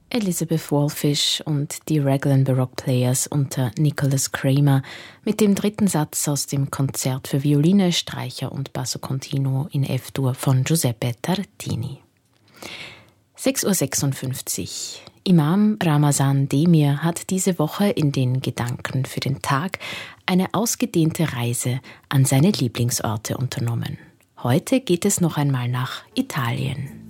Elizabeth Wallfisch und die Raglan Baroque Players unter Nicholas Kramer mit dem dritten Satz aus dem Konzert für Violine, Streicher und Basso Continuo in F-Dur von Giuseppe Tartini. 6.56 Uhr. Imam Ramazan Demir hat diese Woche in den Gedanken für den Tag eine ausgedehnte Reise an seine Lieblingsorte unternommen. Heute geht es noch einmal nach Italien.